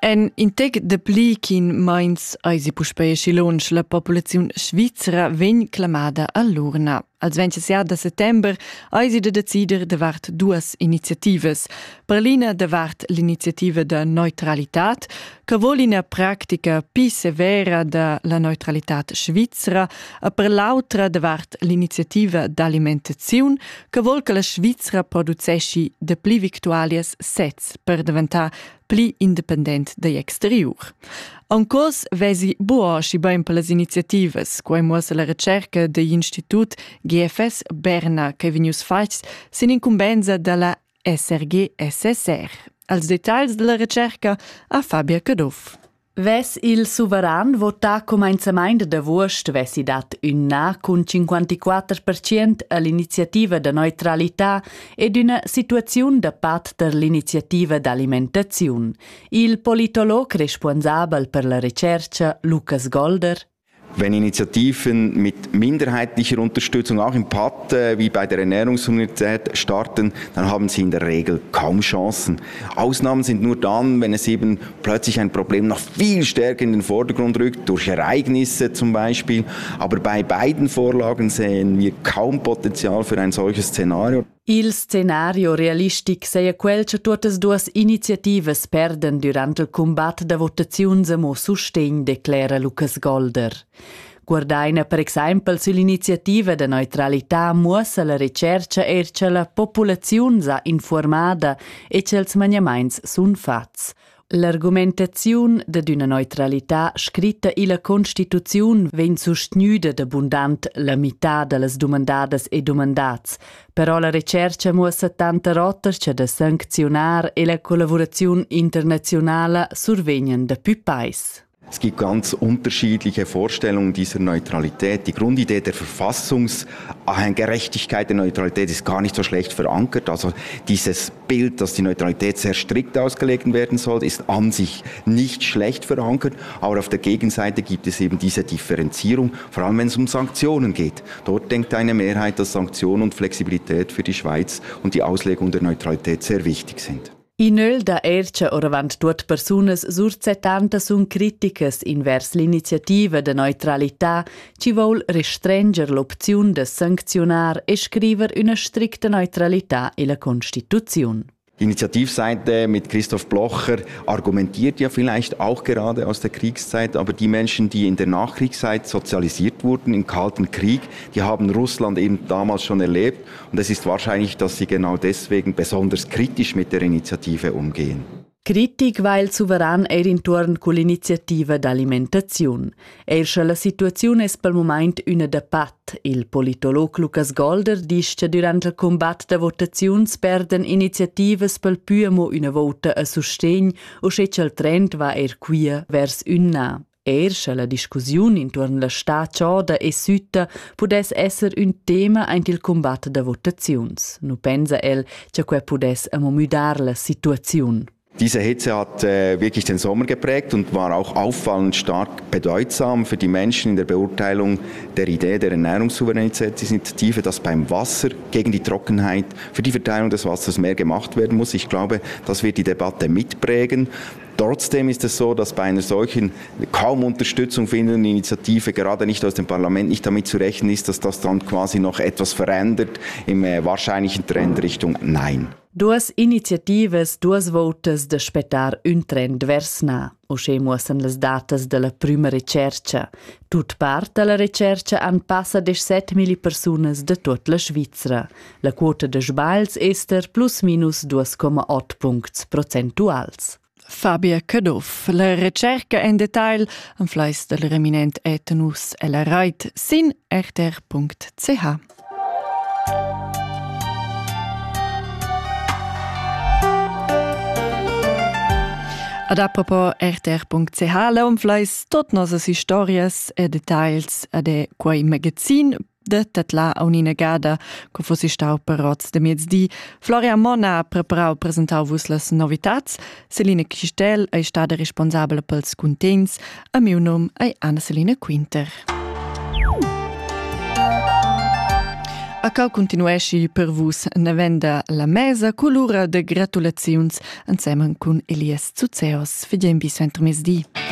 En integ de pli kin meins eisi puspei schilunsch la populaziun svizra vegn clamada all'urna. Als 27 de settember eisi de decider davart duas iniziatives. Per l'ina davart l'iniziativa de neutralitat, che vol ina practica pi severa de la neutralitat svizra, e per l'autra davart l'iniziativa d'alimentaziun, che vol che la Svizra producesci de pli victualias sets per diventar pli independent da exterior. Ancos vesi buosci ben per las iniziativas, quai muossa la ricerca de Institut GFS Berna, che venius faits sin incumbenza dalla SRG-SSR. Als detalls della ricerca a Fabia Cadoff. Ves il Suveran vota començament d'agost vessi dat un na con 54% all'iniziativa de neutralità ed una situazione da pat per l'iniziativa d'alimentazione. Il politolog responsabel per la ricerca Lukas Golder. Wenn Initiativen mit minderheitlicher Unterstützung auch im PAD wie bei der Ernährungsuniversität starten, dann haben sie in der Regel kaum Chancen. Ausnahmen sind nur dann, wenn es eben plötzlich ein Problem noch viel stärker in den Vordergrund rückt, durch Ereignisse zum Beispiel. Aber bei beiden Vorlagen sehen wir kaum Potenzial für ein solches Szenario. Il scenario realistic sei quel che tuotas duas iniziativas perden durant il combat da votaziuns amo sustegn, declara Lukas Golder. Guardaina per exempel sull'iniziativa de neutralità muossa la ricerca che la popolaziun sa informada e che els maniamains sun fats. L'argumentazione d'una neutralità scritta in la Constituzione ven sostenuta d'abundant la metà delle domandadas e domandats, però la ricerca muossa tanta rotter che da sanczionar e la collaborazione internazionale survegnan da più pais. Es gibt ganz unterschiedliche Vorstellungen dieser Neutralität. Die Grundidee der Verfassungsgerechtigkeit der Neutralität ist gar nicht so schlecht verankert. Also dieses Bild, dass die Neutralität sehr strikt ausgelegt werden soll, ist an sich nicht schlecht verankert. Aber auf der Gegenseite gibt es eben diese Differenzierung, vor allem wenn es um Sanktionen geht. Dort denkt eine Mehrheit, dass Sanktionen und Flexibilität für die Schweiz und die Auslegung der Neutralität sehr wichtig sind. In öl da erce oravant tuot persunas sur 70 sun criticas invers l'iniziativa de neutralità ci vol restrenger l'opziun de sanccionar e scriver una strikta neutralità in la Constituzione. Die Initiativseite mit Christoph Blocher argumentiert ja vielleicht auch gerade aus der Kriegszeit, aber die Menschen, die in der Nachkriegszeit sozialisiert wurden, im Kalten Krieg, die haben Russland eben damals schon erlebt und es ist wahrscheinlich, dass sie genau deswegen besonders kritisch mit der Initiative umgehen. Critic va il Suveran intorno con l'iniziativa d'alimentazione. Erscha la situazione es pel moment una da pat. Il politolog Lukas Golder dice che durante il combat da votaziuns perden iniziativas pel più una vota a sostegn o che il trend va quia vers un na. Erscha la discussione intorno alla sta cioda e sütta pudes esser un tema ant il combat da votaziuns. Nu pensa el che que pudes mudar la situazione. Diese Hitze hat wirklich den Sommer geprägt und war auch auffallend stark bedeutsam für die Menschen in der Beurteilung der Idee der Ernährungssouveränitätsinitiative, dass beim Wasser gegen die Trockenheit für die Verteilung des Wassers mehr gemacht werden muss. Ich glaube, das wird die Debatte mitprägen. Trotzdem ist es so, dass bei einer solchen kaum Unterstützung findenden Initiative, gerade nicht aus dem Parlament, nicht damit zu rechnen ist, dass das dann quasi noch etwas verändert im wahrscheinlichen Trend Richtung Nein. Duas iniciativas, duas votas de spettar un trend vers na. O che muossen las datas de la prima ricerca. Tut part de la ricerca han passa de 7.000 personas de tot la Svizra. La quota de sbals ester plus minus 2,8 punts procentuals. Fabia Cadoff. La ricerca in detail am fleis del reminent etenus e la reit sin rtr.ch. Ad apropos rtr.ch leum fleis tot nosas historias e details ade quai magazin de Tatla a un'ina gada co fossi stau per roz de miezdi. Florian Mona ha preparau presentau vus las novitats. Selina Chistel è stada responsabile pels contents. A miu nom è Anna Selina Quinter. A cau continuesci per vus nevenda la mesa colura de gratulaziuns insieme con Elias Zuzeos. Fidiem bis ventre mesdi.